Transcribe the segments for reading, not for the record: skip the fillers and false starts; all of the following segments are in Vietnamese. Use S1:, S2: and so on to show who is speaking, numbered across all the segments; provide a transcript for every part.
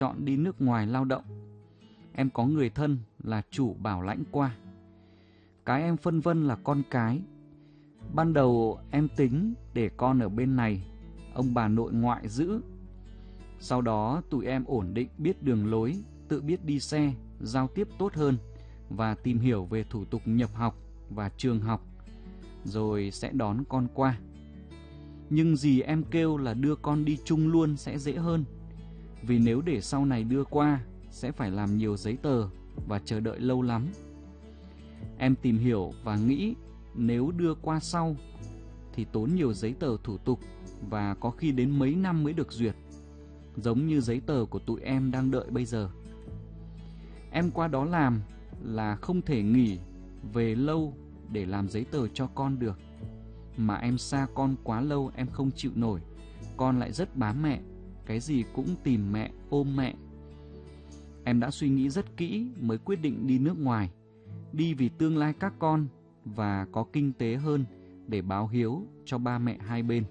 S1: chọn đi nước ngoài lao động. Em có người thân là chủ bảo lãnh qua. Cái em phân vân là con cái. Ban đầu em tính để con ở bên này, ông bà nội ngoại giữ. Sau đó tụi em ổn định, biết đường lối, tự biết đi xe, giao tiếp tốt hơn và tìm hiểu về thủ tục nhập học và trường học, rồi sẽ đón con qua. Nhưng dì em kêu là đưa con đi chung luôn sẽ dễ hơn, vì nếu để sau này đưa qua sẽ phải làm nhiều giấy tờ và chờ đợi lâu lắm. Em tìm hiểu và nghĩ nếu đưa qua sau thì tốn nhiều giấy tờ thủ tục và có khi đến mấy năm mới được duyệt, giống như giấy tờ của tụi em đang đợi bây giờ. Em qua đó làm là không thể nghỉ về lâu để làm giấy tờ cho con được. Mà em xa con quá lâu em không chịu nổi. Con lại rất bám mẹ, cái gì cũng tìm mẹ, ôm mẹ. Em đã suy nghĩ rất kỹ mới quyết định đi nước ngoài. Đi vì tương lai các con và có kinh tế hơn để báo hiếu cho ba mẹ hai bên.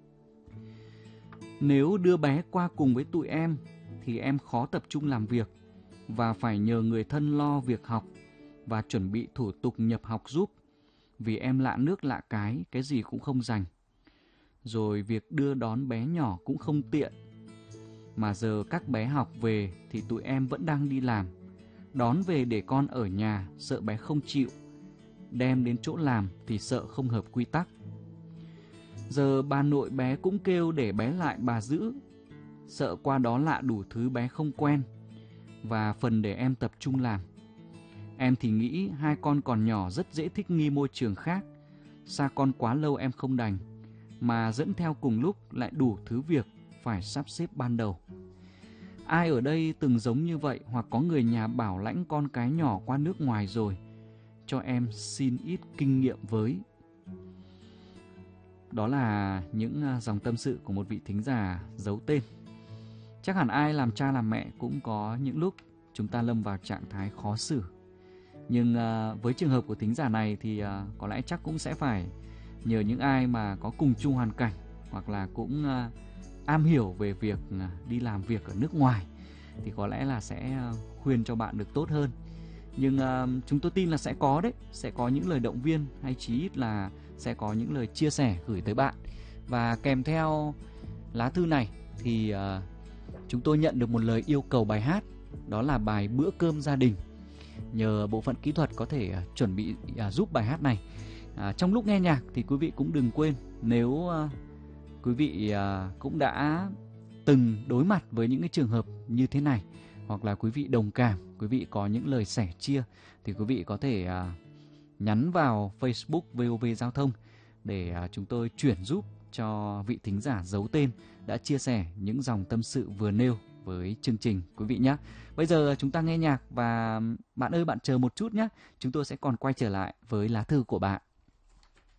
S1: Nếu đưa bé qua cùng với tụi em thì em khó tập trung làm việc và phải nhờ người thân lo việc học và chuẩn bị thủ tục nhập học giúp, vì em lạ nước lạ cái gì cũng không rành. Rồi việc đưa đón bé nhỏ cũng không tiện. Mà giờ các bé học về thì tụi em vẫn đang đi làm. Đón về để con ở nhà sợ bé không chịu. Đem đến chỗ làm thì sợ không hợp quy tắc. Giờ bà nội bé cũng kêu để bé lại bà giữ, sợ qua đó lạ đủ thứ bé không quen, và phần để em tập trung làm. Em thì nghĩ hai con còn nhỏ rất dễ thích nghi môi trường khác. Xa con quá lâu em không đành, mà dẫn theo cùng lúc lại đủ thứ việc phải sắp xếp ban đầu. Ai ở đây từng giống như vậy hoặc có người nhà bảo lãnh con cái nhỏ qua nước ngoài rồi, cho em xin ít kinh nghiệm với. Đó là những dòng tâm sự của một vị thính giả giấu tên. Chắc hẳn ai làm cha làm mẹ cũng có những lúc chúng ta lâm vào trạng thái khó xử. Nhưng với trường hợp của thính giả này thì có lẽ chắc cũng sẽ phải nhờ những ai mà có cùng chung hoàn cảnh, hoặc là cũng am hiểu về việc đi làm việc ở nước ngoài, thì có lẽ là sẽ khuyên cho bạn được tốt hơn. Nhưng chúng tôi tin là sẽ có đấy, sẽ có những lời động viên hay chí ít là sẽ có những lời chia sẻ gửi tới bạn. Và kèm theo lá thư này thì chúng tôi nhận được một lời yêu cầu bài hát, đó là bài Bữa Cơm Gia Đình. Nhờ bộ phận kỹ thuật có thể chuẩn bị giúp bài hát này. Trong lúc nghe nhạc thì quý vị cũng đừng quên, nếu quý vị cũng đã từng đối mặt với những cái trường hợp như thế này, hoặc là quý vị đồng cảm, quý vị có những lời sẻ chia, thì quý vị có thể nhắn vào Facebook VOV Giao thông để chúng tôi chuyển giúp cho vị thính giả giấu tên đã chia sẻ những dòng tâm sự vừa nêu với chương trình quý vị nhé. Bây giờ chúng ta nghe nhạc và bạn ơi bạn chờ một chút nhé. Chúng tôi sẽ còn quay trở lại với lá thư của bạn.